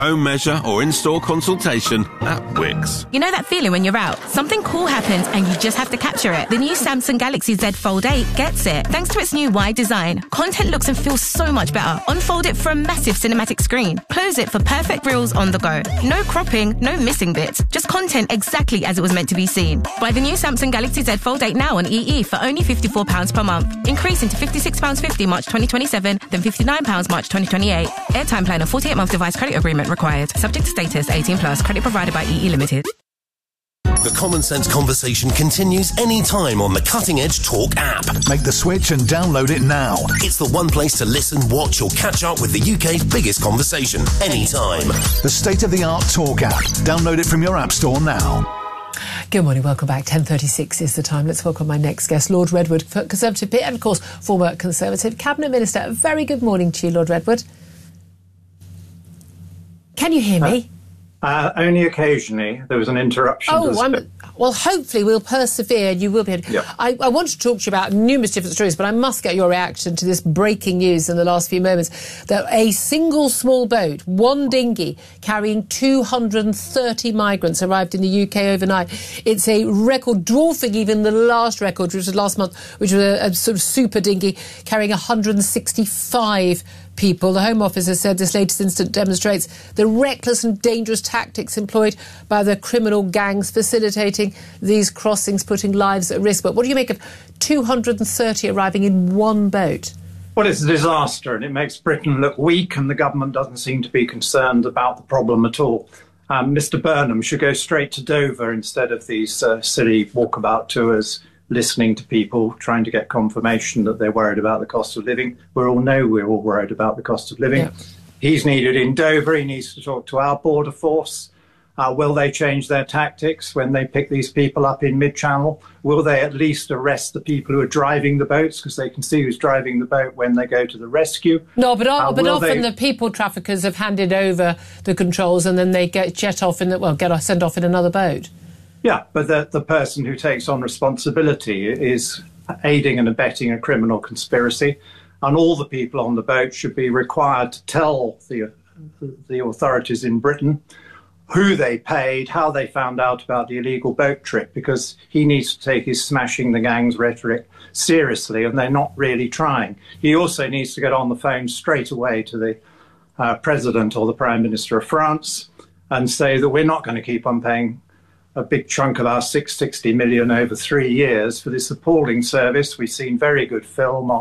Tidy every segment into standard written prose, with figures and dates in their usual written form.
home measure or in-store consultation at Wix. You know that feeling when you're out? Something cool happens and you just have to capture it. The new Samsung Galaxy Z Fold 8 gets it. Thanks to its new wide design, content looks and feels so much better. Unfold it for a massive cinematic screen. Close it for perfect reels on the go. No cropping, no missing bits. Just content exactly as it was meant to be seen. Buy the new Samsung Galaxy Z Fold 8 now on EE for only £54 per month. Increasing to £56.50 March 2027, then £59 March 2028. Airtime plan and 48-month device credit agreement required. Subject to status, 18+. Credit provided by EE Limited. The Common Sense conversation continues anytime on the Cutting Edge Talk app. Make the switch and download it now. It's the one place to listen, watch or catch up with the UK's biggest conversation anytime. The state-of-the-art Talk app. Download it from your app store now. Good morning, welcome back. 10:36 is the time. Let's welcome my next guest, Lord Redwood, Conservative peer and, of course, former Conservative Cabinet Minister. A very good morning to you, Lord Redwood. Can you hear me? Only occasionally. There was an interruption. Well, hopefully we'll persevere and you will be able to. Yep. I want to talk to you about numerous different stories, but I must get your reaction to this breaking news in the last few moments that a single small boat, one dinghy, carrying 230 migrants arrived in the UK overnight. It's a record dwarfing even the last record, which was last month, which was a sort of super dinghy carrying 165 people. The Home Office has said this latest incident demonstrates the reckless and dangerous tactics employed by the criminal gangs facilitating these crossings, putting lives at risk. But what do you make of 230 arriving in one boat? Well, it's a disaster and it makes Britain look weak, and the government doesn't seem to be concerned about the problem at all. Mr Burnham should go straight to Dover instead of these silly walkabout tours, listening to people, trying to get confirmation that they're worried about the cost of living. We all know we're all worried about the cost of living. Yeah. He's needed in Dover. He needs to talk to our border force. Will they change their tactics when they pick these people up in mid-channel? Will they at least arrest the people who are driving the boats, because they can see who's driving the boat when they go to the rescue? No, but often the people traffickers have handed over the controls and then they send off in another boat. Yeah, but the person who takes on responsibility is aiding and abetting a criminal conspiracy, and all the people on the boat should be required to tell the authorities in Britain who they paid, how they found out about the illegal boat trip, because he needs to take his smashing the gangs rhetoric seriously, and they're not really trying. He also needs to get on the phone straight away to the President or the Prime Minister of France and say that we're not going to keep on paying a big chunk of our 660 million over 3 years for this appalling service. We've seen very good film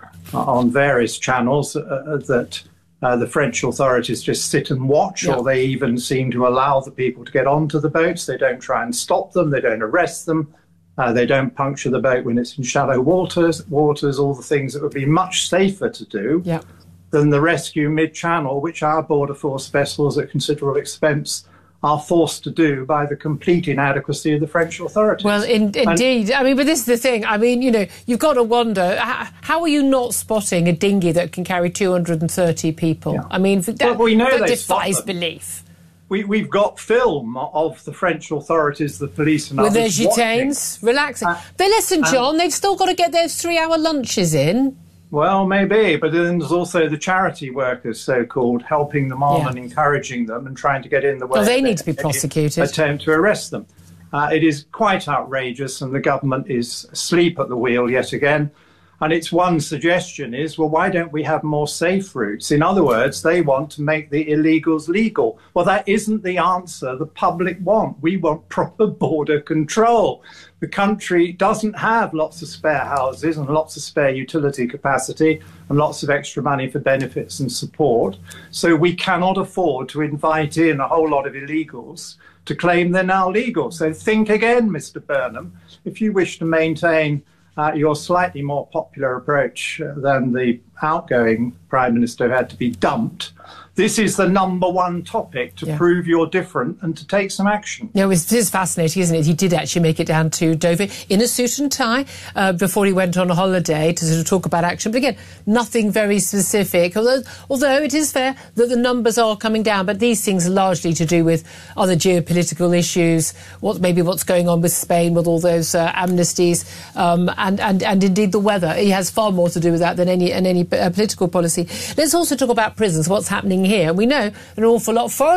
on various channels that the French authorities just sit and watch, or they even seem to allow the people to get onto the boats. They don't try and stop them. They don't arrest them. They don't puncture the boat when it's in shallow waters, all the things that would be much safer to do than the rescue mid-channel, which our border force vessels at considerable expense are forced to do by the complete inadequacy of the French authorities. Well, indeed. I mean, but this is the thing. I mean, you know, you've got to wonder, how are you not spotting a dinghy that can carry 230 people? Yeah. I mean, we know that defies belief. We've got film of the French authorities, the police and others with their gitanes, relaxing. But listen, John, they've still got to get those 3-hour lunches in. Well, maybe, but then there's also the charity workers, so-called, helping them on and encouraging them and trying to get in the way. Well, they need to be prosecuted. Attempt to arrest them. It is quite outrageous, and the government is asleep at the wheel yet again. And its one suggestion is, well, why don't we have more safe routes? In other words, they want to make the illegals legal. Well, that isn't the answer the public want. We want proper border control. The country doesn't have lots of spare houses and lots of spare utility capacity and lots of extra money for benefits and support. So we cannot afford to invite in a whole lot of illegals to claim they're now legal. So think again, Mr. Burnham, if you wish to maintain your slightly more popular approach than the outgoing Prime Minister who had to be dumped. This is the #1 topic to prove you're different and to take some action. No, it is fascinating, isn't it? He did actually make it down to Dover in a suit and tie before he went on a holiday to sort of talk about action. But again, nothing very specific, although it is fair that the numbers are coming down. But these things are largely to do with other geopolitical issues, what's going on with Spain with all those amnesties, and indeed the weather. He has far more to do with that than any political policy. Let's also talk about prisons, what's happening here. We know an awful lot of foreign